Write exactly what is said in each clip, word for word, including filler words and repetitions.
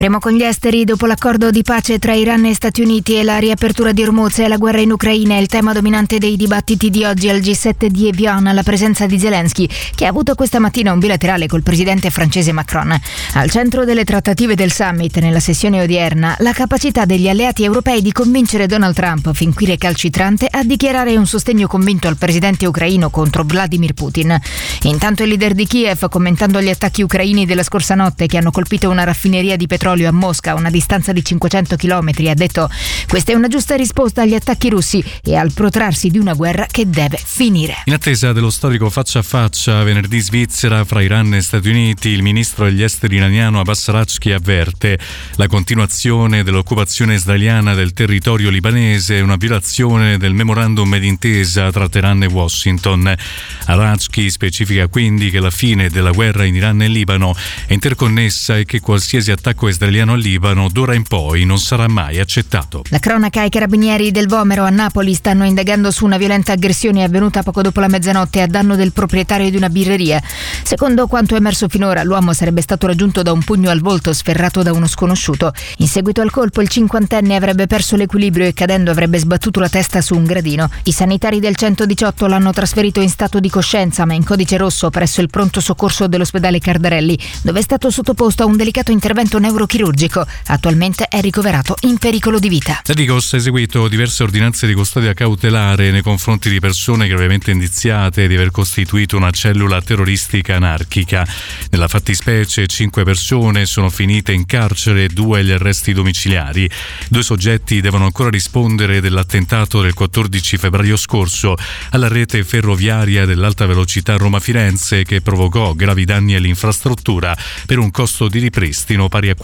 Primo con gli esteri, dopo l'accordo di pace tra Iran e Stati Uniti e la riapertura di Hormuz e la guerra in Ucraina, è il tema dominante dei dibattiti di oggi al G sette di Evian, alla presenza di Zelensky, che ha avuto questa mattina un bilaterale col presidente francese Macron. Al centro delle trattative del summit, nella sessione odierna, la capacità degli alleati europei di convincere Donald Trump, fin qui recalcitrante, a dichiarare un sostegno convinto al presidente ucraino contro Vladimir Putin. Intanto il leader di Kiev, commentando gli attacchi ucraini della scorsa notte che hanno colpito una raffineria di petrolio a Mosca a una distanza di cinquecento chilometri, ha detto: questa è una giusta risposta agli attacchi russi e al protrarsi di una guerra che deve finire. In attesa dello storico faccia a faccia venerdì in Svizzera fra Iran e Stati Uniti, il ministro degli esteri iraniano Abbas Araghchi avverte: la continuazione dell'occupazione israeliana del territorio libanese è una violazione del memorandum d'intesa tra Teheran e Washington. Araghchi specifica quindi che la fine della guerra in Iran e Libano è interconnessa e che qualsiasi attacco israeliano al Libano d'ora in poi non sarà mai accettato. La cronaca: i carabinieri del Vomero a Napoli stanno indagando su una violenta aggressione avvenuta poco dopo la mezzanotte a danno del proprietario di una birreria. Secondo quanto emerso finora, l'uomo sarebbe stato raggiunto da un pugno al volto sferrato da uno sconosciuto. In seguito al colpo il cinquantenne avrebbe perso l'equilibrio e cadendo avrebbe sbattuto la testa su un gradino. I sanitari del centodiciotto l'hanno trasferito in stato di coscienza ma in codice rosso presso il pronto soccorso dell'ospedale Cardarelli, dove è stato sottoposto a un delicato intervento neurochirurgico. Attualmente è ricoverato in pericolo di vita. La Digos ha eseguito diverse ordinanze di custodia cautelare nei confronti di persone gravemente indiziate di aver costituito una cellula terroristica anarchica. Nella fattispecie cinque persone sono finite in carcere e due agli arresti domiciliari. Due soggetti devono ancora rispondere dell'attentato del quattordici febbraio scorso alla rete ferroviaria dell'alta velocità Roma-Firenze, che provocò gravi danni all'infrastruttura per un costo di ripristino pari a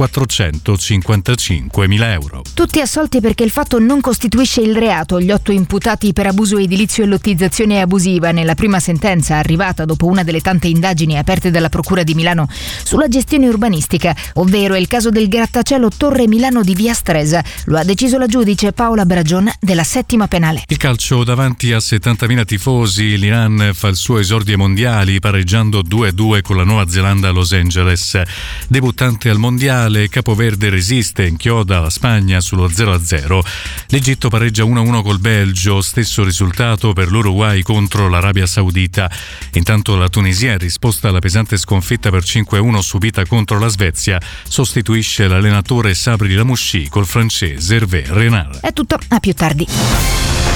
quattrocentocinquantacinquemila euro. Tutti assolti perché il fatto non costituisce il reato. Gli otto imputati per abuso edilizio e lottizzazione abusiva nella prima sentenza arrivata dopo una delle tante indagini aperte dalla Procura di Milano sulla gestione urbanistica, ovvero il caso del grattacielo Torre Milano di Via Stresa. Lo ha deciso la giudice Paola Bragion della settima penale. Il calcio: davanti a settantamila tifosi, l'Iran fa il suo esordio ai mondiali pareggiando due a due con la Nuova Zelanda a Los Angeles. Debuttante al mondiale, Capoverde resiste e inchioda la Spagna sullo zero a zero. L'Egitto pareggia uno a uno col Belgio, stesso risultato per l'Uruguay contro l'Arabia Saudita. Intanto la Tunisia, in risposta alla pesante sconfitta per cinque a uno subita contro la Svezia, sostituisce l'allenatore Sabri Lamouchi col francese Hervé Renard. È tutto, a più tardi.